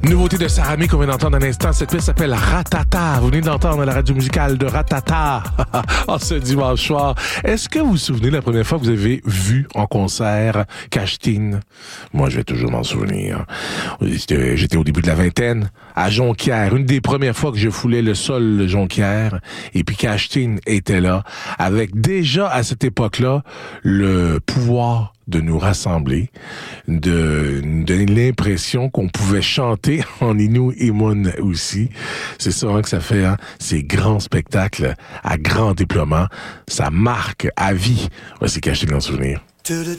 Nouveauté de Sarami qu'on vient d'entendre un instant. Cette pièce s'appelle Ratata. Vous venez d'entendre la radio musicale de Ratata en ce dimanche soir. Est-ce que vous vous souvenez de la première fois que vous avez vu en concert Cache-Tine? Moi, je vais toujours m'en souvenir. J'étais au début de la vingtaine, à Jonquière. Une des premières fois que je foulais le sol de Jonquière. Et puis Cache-Tine était là, avec déjà à cette époque-là le pouvoir de nous rassembler, de nous donner l'impression qu'on pouvait chanter en Innu et Mun aussi. C'est ça que ça fait, hein? Ces grands spectacles à grand déploiement, ça marque à vie. Voici Cache-Tine en souvenir.